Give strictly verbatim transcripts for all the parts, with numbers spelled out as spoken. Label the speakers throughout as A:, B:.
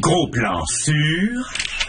A: Gros plan sur...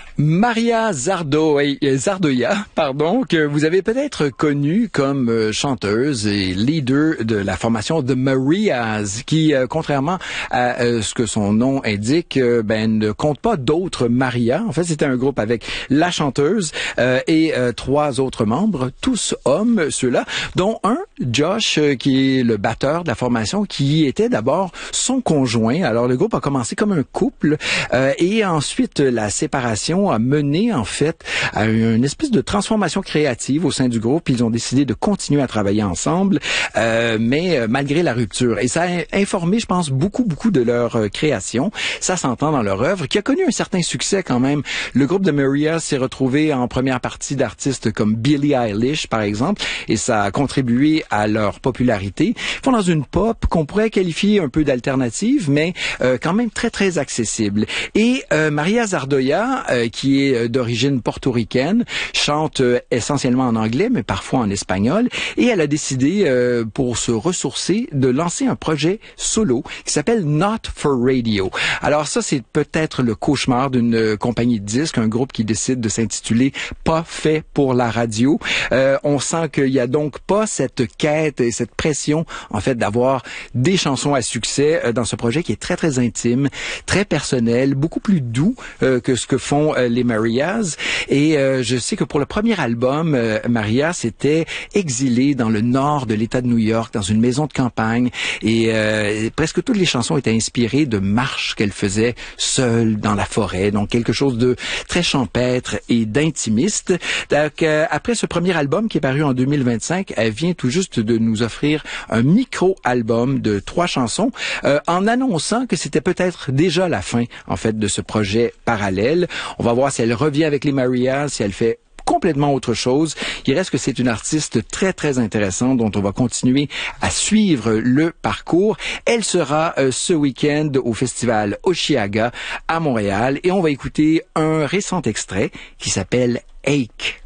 B: Maria Zardoya, Zardoya, pardon, que vous avez peut-être connue comme chanteuse et leader de la formation The Marias, qui, euh, contrairement à euh, ce que son nom indique, euh, ben ne compte pas d'autres Maria. En fait, c'était un groupe avec la chanteuse euh, et euh, trois autres membres, tous hommes, ceux-là, dont un, Josh, euh, qui est le batteur de la formation, qui était d'abord son conjoint. Alors, le groupe a commencé comme un couple euh, et ensuite la séparation a mené en fait à une espèce de transformation créative au sein du groupe. Ils ont décidé de continuer à travailler ensemble, euh, mais euh, malgré la rupture. Et ça a informé, je pense, beaucoup, beaucoup de leur euh, création. Ça s'entend dans leur œuvre, qui a connu un certain succès quand même. Le groupe de Maria s'est retrouvé en première partie d'artistes comme Billie Eilish, par exemple, et ça a contribué à leur popularité. Ils font dans une pop qu'on pourrait qualifier un peu d'alternative, mais euh, quand même très, très accessible. Et euh, Maria Zardoya, euh, qui est d'origine portoricaine, chante euh, essentiellement en anglais, mais parfois en espagnol, et elle a décidé, euh, pour se ressourcer, de lancer un projet solo qui s'appelle Not for Radio. Alors ça, c'est peut-être le cauchemar d'une euh, compagnie de disques, un groupe qui décide de s'intituler Pas fait pour la radio. Euh, on sent qu'il y a donc pas cette quête et cette pression, en fait, d'avoir des chansons à succès euh, dans ce projet qui est très, très intime, très personnel, beaucoup plus doux euh, que ce que font euh, les Marias. Et euh, je sais que pour le premier album, euh, Maria s'était exilée dans le nord de l'État de New York, dans une maison de campagne. Et euh, presque toutes les chansons étaient inspirées de marches qu'elle faisait seule dans la forêt. Donc quelque chose de très champêtre et d'intimiste. Donc euh, après ce premier album qui est paru en deux mille vingt-cinq, elle vient tout juste de nous offrir un micro-album de trois chansons euh, en annonçant que c'était peut-être déjà la fin, en fait, de ce projet parallèle. On va voir si elle revient avec les Marias, si elle fait complètement autre chose. Il reste que c'est une artiste très, très intéressante dont on va continuer à suivre le parcours. Elle sera euh, ce week-end au festival Osheaga à Montréal et on va écouter un récent extrait qui s'appelle Ache.